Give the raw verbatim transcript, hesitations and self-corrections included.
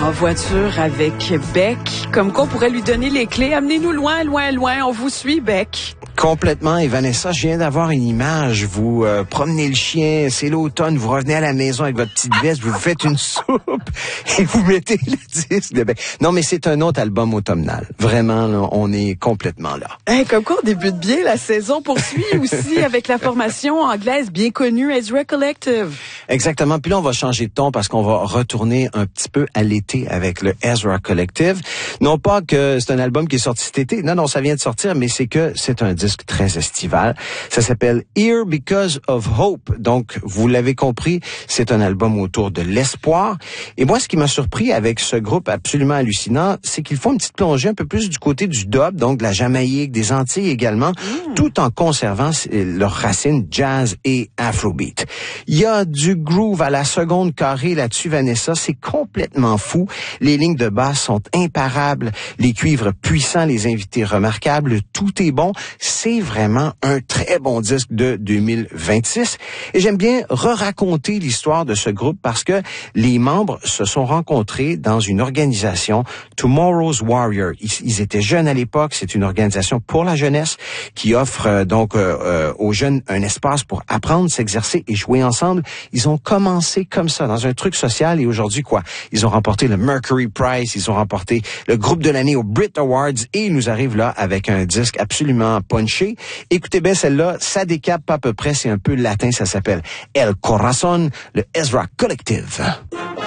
en voiture avec Beck. Comme qu'on pourrait lui donner les clés. Amenez-nous loin, loin, loin. On vous suit, Beck. Complètement. Et Vanessa, je viens d'avoir une image. Vous euh, promenez le chien, c'est l'automne, vous revenez à la maison avec votre petite veste, vous faites une soupe et vous mettez le disque de Beck. Non, mais c'est un autre album automnal. Vraiment, là, on est complètement là. Hey, comme quoi on débute bien, la saison poursuit aussi avec la formation anglaise bien connue Ezra Collective. Exactement. Puis là, on va changer de ton parce qu'on va retourner un petit peu à l'été avec le Ezra Collective. Non pas que c'est un album qui est sorti cet été. Non, non, ça vient de sortir, mais c'est que c'est un disque très estival. Ça s'appelle Here Because of Hope. Donc, vous l'avez compris, c'est un album autour de l'espoir. Et moi, ce qui m'a surpris avec ce groupe absolument hallucinant, c'est qu'ils font une petite plongée un peu plus du côté du dub, donc de la Jamaïque, des Antilles également, mmh. tout en conservant leurs racines jazz et afrobeat. Il y a du groove à la seconde carrée là-dessus, Vanessa. C'est complètement fou. Les lignes de basse sont imparables. Les cuivres puissants, les invités remarquables. Tout est bon. C'est vraiment un très bon disque de deux mille vingt-six. Et j'aime bien re-raconter l'histoire de ce groupe parce que les membres se sont rencontrés dans une organisation, Tomorrow's Warrior. Ils, ils étaient jeunes à l'époque. C'est une organisation pour la jeunesse qui offre euh, donc euh, euh, aux jeunes un espace pour apprendre, s'exercer et jouer ensemble. Ils ont commencé comme ça, dans un truc social, et aujourd'hui, quoi? Ils ont remporté le Mercury Prize, ils ont remporté le groupe de l'année au Brit Awards, et ils nous arrivent là avec un disque absolument punché. Écoutez bien celle-là, ça décape pas à peu près, c'est un peu latin, ça s'appelle El Corazon, le Ezra Collective.